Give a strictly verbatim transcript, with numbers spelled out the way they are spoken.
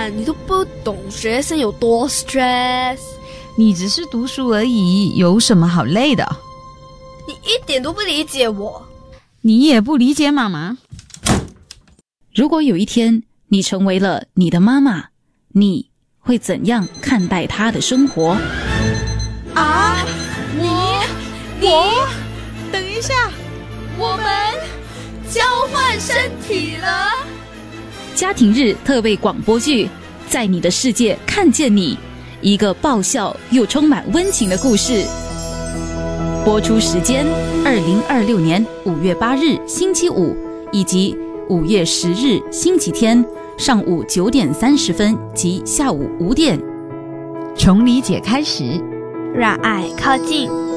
看，你都不懂学生有多 stress。 你只是读书而已，有什么好累的？ 你一点都不理解我。 你也不理解妈妈。 如果有一天你成为了你的妈妈，你会怎样看待她的生活？ 啊，你我等一下， 我们交换身体了。 家庭日特备广播剧，在你的世界看见你，一个爆笑又充满温情的故事。播出时间：二零二六年五月八日星期五，以及五月十日星期天上午九点三十分及下午五点。 从理解开始， 让爱靠近。